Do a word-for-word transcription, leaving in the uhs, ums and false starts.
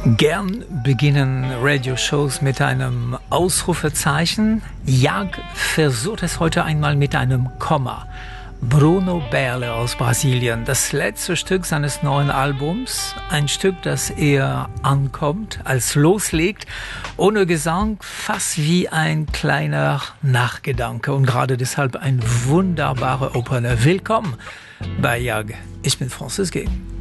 Gern beginnen Radioshows mit einem Ausrufezeichen. Jag versucht es heute einmal mit einem Komma. Bruno Berle aus Brasilien, das letzte Stück seines neuen Albums, ein Stück, das eher ankommt als loslegt, ohne Gesang, fast wie ein kleiner Nachgedanke und gerade deshalb ein wunderbarer Opener. Willkommen bei Jag, ich bin Francis G.